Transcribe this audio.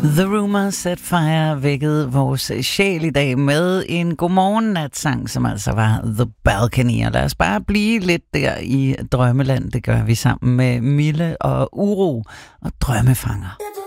The Rumor Set Fire vækkede vores sjæl i dag med en godmorgen-natsang, som altså var The Balcony. Og lad os bare blive lidt der i drømmeland. Det gør vi sammen med Mille og Uro og Drømmefanger.